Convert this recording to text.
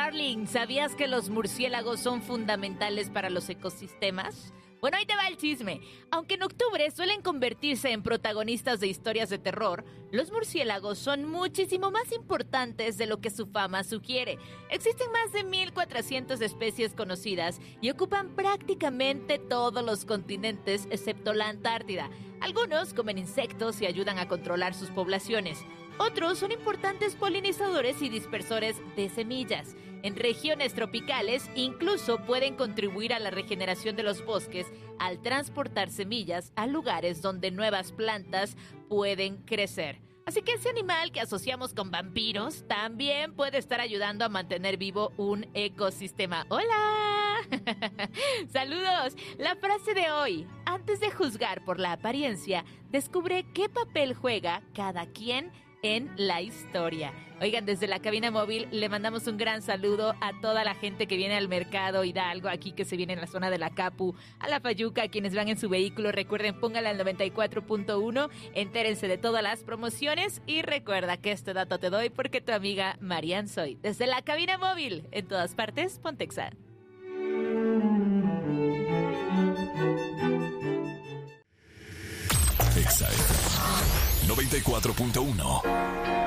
darling, ¿sabías que los murciélagos son fundamentales para los ecosistemas? Bueno, ahí te va el chisme. Aunque en octubre suelen convertirse en protagonistas de historias de terror, los murciélagos son muchísimo más importantes de lo que su fama sugiere. Existen más de 1,400 especies conocidas y ocupan prácticamente todos los continentes excepto la Antártida. Algunos comen insectos y ayudan a controlar sus poblaciones. Otros son importantes polinizadores y dispersores de semillas. En regiones tropicales incluso pueden contribuir a la regeneración de los bosques al transportar semillas a lugares donde nuevas plantas pueden crecer. Así que ese animal que asociamos con vampiros también puede estar ayudando a mantener vivo un ecosistema. ¡Hola! ¡Saludos! La frase de hoy: antes de juzgar por la apariencia, descubre qué papel juega cada quien en la historia. Oigan, desde la cabina móvil le mandamos un gran saludo a toda la gente que viene al mercado Hidalgo, aquí que se viene en la zona de la Capu, a la Fayuca, quienes van en su vehículo. Recuerden, póngala al 94.1, entérense de todas las promociones y recuerda que este dato te doy porque tu amiga Marian soy. Desde la cabina móvil, en todas partes, Pontexa. Exa 94.1